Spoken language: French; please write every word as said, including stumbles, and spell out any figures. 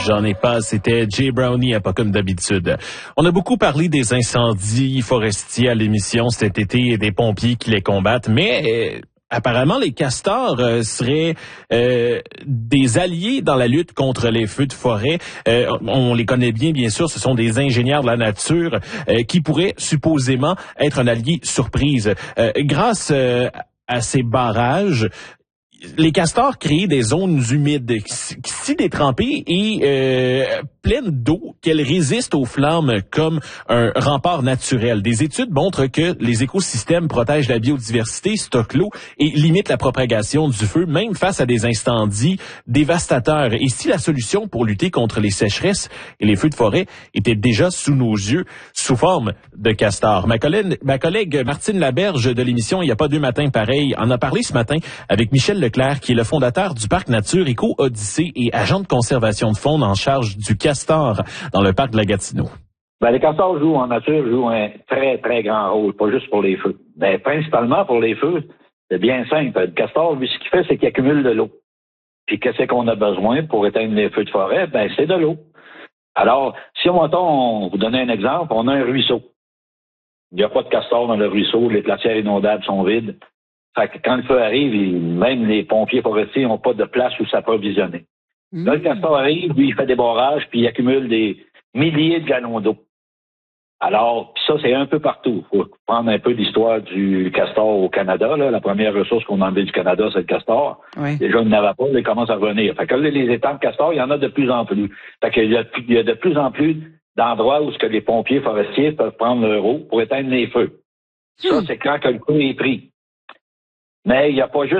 J'en ai pas, c'était Jay Brownie, à pas comme d'habitude. On a beaucoup parlé des incendies forestiers à l'émission cet été et des pompiers qui les combattent, mais euh, apparemment les castors euh, seraient euh, des alliés dans la lutte contre les feux de forêt. Euh, on les connaît bien, bien sûr, ce sont des ingénieurs de la nature euh, qui pourraient supposément être un allié surprise. Euh, grâce euh, à ces barrages, les castors créent des zones humides, si détrempées et euh, pleines d'eau, qu'elles résistent aux flammes comme un rempart naturel. Des études montrent que les écosystèmes protègent la biodiversité, stockent l'eau et limitent la propagation du feu, même face à des incendies dévastateurs. Et si la solution pour lutter contre les sécheresses et les feux de forêt était déjà sous nos yeux, sous forme de castors? Ma collègue, ma collègue Martine Laberge de l'émission Il n'y a pas deux matins pareils en a parlé ce matin avec Michel Leclerc, qui est le fondateur du parc nature Éco-Odyssée et agent de conservation de faune en charge du castor dans le parc de la Gatineau. Ben, les castors jouent en nature, jouent un très, très grand rôle, pas juste pour les feux. Ben, principalement pour les feux, c'est bien simple. Le castor, lui, ce qu'il fait, c'est qu'il accumule de l'eau. Puis qu'est-ce qu'on a besoin pour éteindre les feux de forêt? Ben, c'est de l'eau. Alors, si on on vous donne un exemple, on a un ruisseau. Il n'y a pas de castor dans le ruisseau, les glacières inondables sont vides. Fait que quand le feu arrive, il, même les pompiers forestiers n'ont pas de place où s'approvisionner. Mmh. Là, le castor arrive, lui, il fait des barrages, puis il accumule des milliers de gallons d'eau. Alors, pis ça, c'est un peu partout. Il faut prendre un peu l'histoire du castor au Canada. Là. La première ressource qu'on a enlevée du Canada, c'est le castor. Oui. Déjà, il n'avait pas, il commence à revenir. Fait que là, les étangs de castor, il y en a de plus en plus. Fait qu'il y a, il y a de plus en plus d'endroits où ce que les pompiers forestiers peuvent prendre leur eau pour éteindre les feux. Mmh. Ça, c'est quand que le feu est pris. Mais il n'y a pas juste